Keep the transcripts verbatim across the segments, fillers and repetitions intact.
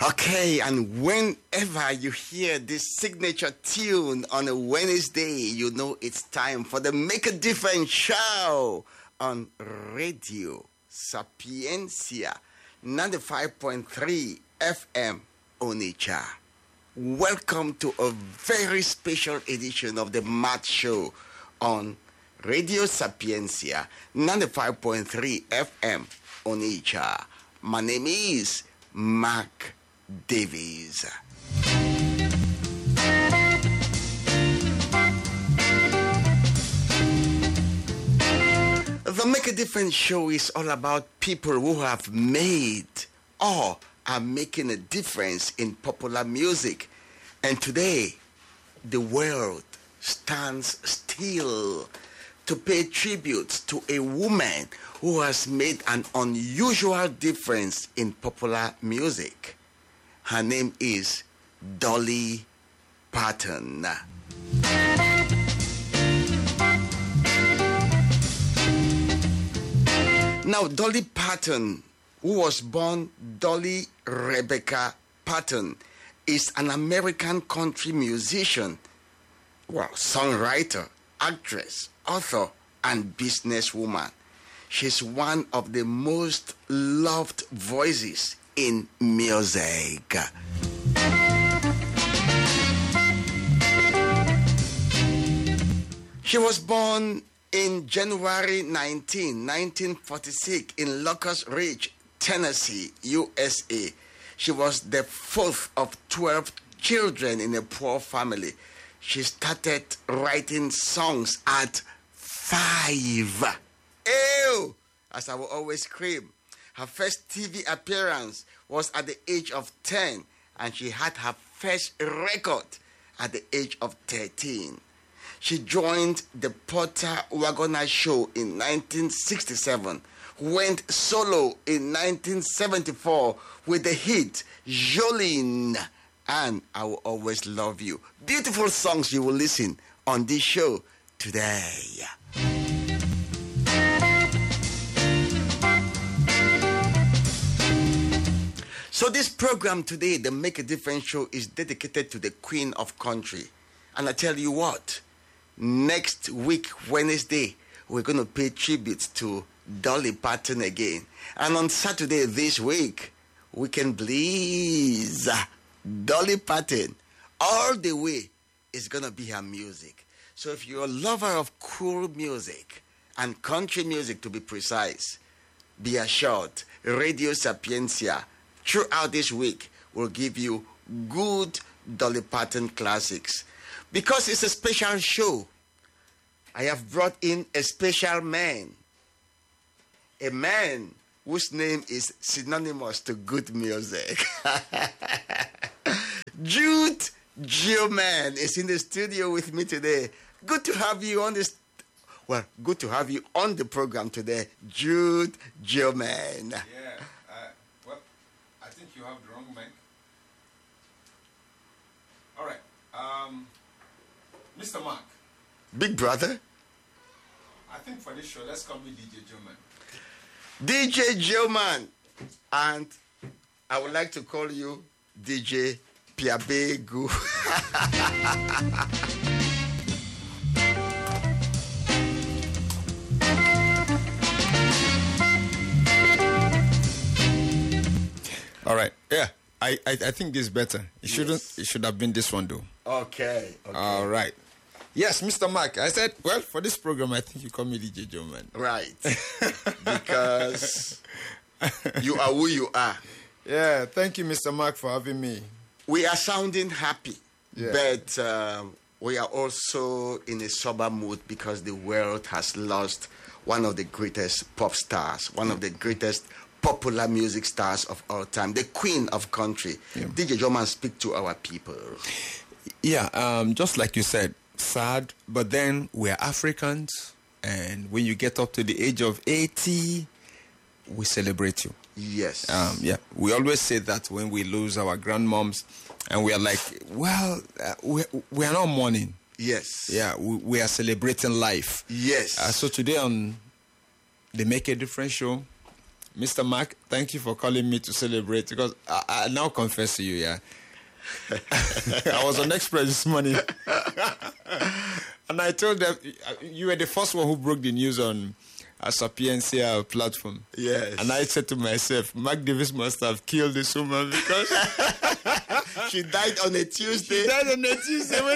Okay, and whenever you hear this signature tune on a Wednesday, you know it's time for the Make a Difference show on Radio Sapiencia ninety-five point three F M Onitsha. Welcome to a very special edition of the Math Show on Radio Sapiencia ninety-five point three F M Onitsha. My name is Mark Davies. The Make a Difference show is all about people who have made or are making a difference in popular music. And today, the world stands still to pay tribute to a woman who has made an unusual difference in popular music. Her name is Dolly Parton. Now, Dolly Parton, who was born Dolly Rebecca Parton, is an American country musician, well, songwriter, actress, author, and businesswoman. She's one of the most loved voices in music. She was born in January nineteenth, nineteen forty-six in Locust Ridge, Tennessee, U S A. She was the fourth of twelve children in a poor family. She started writing songs at five. Ew! As I will always scream. Her first T V appearance was at the age of ten, and she had her first record at the age of thirteen. She joined the Porter Wagoner Show in nineteen sixty-seven, went solo in nineteen seventy-four with the hit Jolene and I Will Always Love You. Beautiful songs you will listen on this show today. So this program today, the Make a Difference show, is dedicated to the Queen of Country. And I tell you what, next week, Wednesday, we're going to pay tribute to Dolly Parton again. And on Saturday this week, we can please Dolly Parton. All the way is going to be her music. So if you're a lover of cool music and country music to be precise, be assured, Radio Sapiencia throughout this week will give you good Dolly Parton classics. Because it's a special show, I have brought in a special man. A man whose name is synonymous to good music. Jude Gilman is in the studio with me today. Good to have you on this. Well, good to have you on the program today, Jude Gilman. Yeah. You have the wrong mic. All right. Um, Mister Mark. Big brother. I think for this show, let's call me D J Gilman. D J Gilman. And I would like to call you D J Piabegu. All right. Yeah. I, I, I think this is better. It yes. shouldn't. It should have been this one, though. Okay. okay. All right. Yes, Mister Mark. I said, well, for this program, I think you call me D J Gilman. Right. Because you are who you are. Yeah. Thank you, Mister Mark, for having me. We are sounding happy, yeah. but uh, we are also in a sober mood because the world has lost one of the greatest pop stars, one of the greatest popular music stars of all time, the Queen of Country. Yeah. D J Gilman, speak to our people. Yeah, um, just like you said, sad, but then we're Africans, and when you get up to the age of eighty, we celebrate you. Yes. Um, yeah, we always say that when we lose our grandmoms, and we are like, well, uh, we, we are not mourning. Yes. Yeah, we, we are celebrating life. Yes. Uh, so today on the Make a Difference show, Mister Mark, thank you for calling me to celebrate, because I, I now confess to you, yeah. I was on Express this morning and I told them, you were the first one who broke the news on a Sapiencia platform. Yes. And I said to myself, Mark Davis must have killed this woman because she died on a Tuesday. She died on a Tuesday when,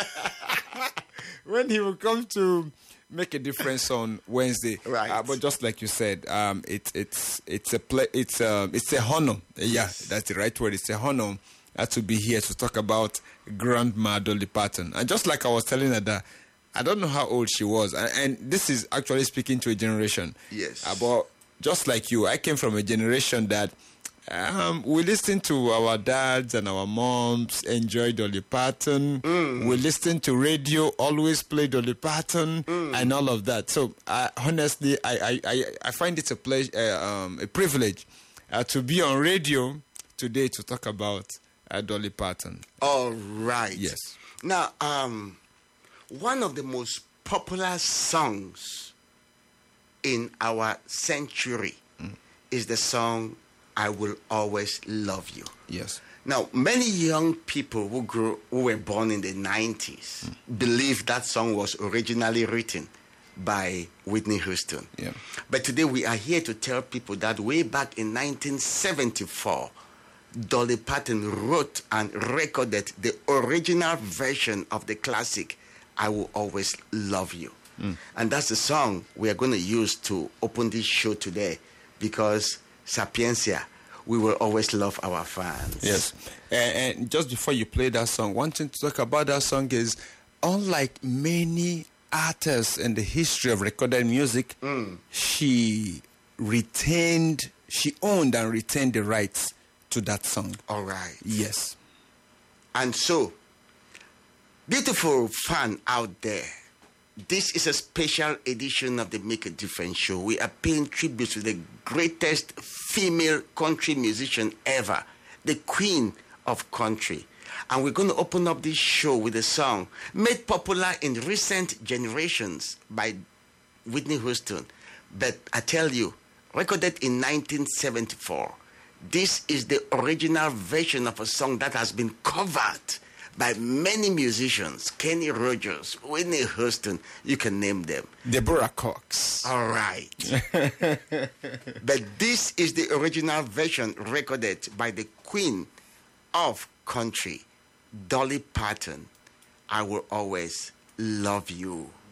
when he will come to make a difference on Wednesday. Right. Uh, but just like you said, um, it, it's it's a play, it's a it's a honor. Yeah, Yes. that's the right word. It's a honor uh, to be here to talk about Grandma Dolly Parton. And just like I was telling her that, I don't know how old she was, and, and this is actually speaking to a generation. Yes. Uh, but just like you, I came from a generation that um, we listened to our dads and our moms enjoy Dolly Parton. Mm. We listened to radio, always play Dolly Parton, mm. and all of that. So uh, honestly, I, I, I find it a pleasure, uh, um, a privilege uh, to be on radio today to talk about uh, Dolly Parton. All right. Yes. Now, um, one of the most popular songs in our century mm. is the song I Will Always Love You. Yes. Now, many young people who grew, who were born in the nineties mm. believe that song was originally written by Whitney Houston. Yeah. But today we are here to tell people that way back in nineteen seventy-four, Dolly Parton wrote and recorded the original version of the classic I Will Always Love You. Mm. And that's the song we are going to use to open this show today, because Sapiencia, we will always love our fans. Yes. And, and just before you play that song, one thing to talk about that song is, unlike many artists in the history of recorded music, mm. she retained, she owned and retained the rights to that song. All right. Yes. And so, beautiful fan out there, this is a special edition of the Make a Difference show. We are paying tribute to the greatest female country musician ever, the queen of country. And we're going to open up this show with a song made popular in recent generations by Whitney Houston. But I tell you, recorded in nineteen seventy-four, this is the original version of a song that has been covered by many musicians. Kenny Rogers, Whitney Houston, you can name them. Deborah Cox. All right. But this is the original version recorded by the queen of country, Dolly Parton. I Will Always Love You.